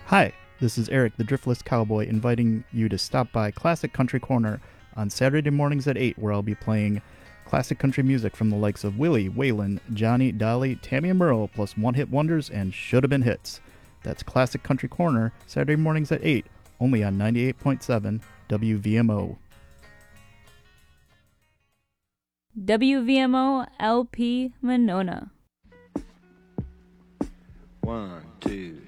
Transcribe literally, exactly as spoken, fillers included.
Hi, this is Eric, the Driftless Cowboy, inviting you to stop by Classic Country Corner on Saturday mornings at eight, where I'll be playing classic country music from the likes of Willie, Waylon, Johnny, Dolly, Tammy and Merle, plus one-hit wonders and should-have-been hits. That's Classic Country Corner, Saturday mornings at eight, only on ninety-eight point seven W V M O. W V M O L P Monona. One, two,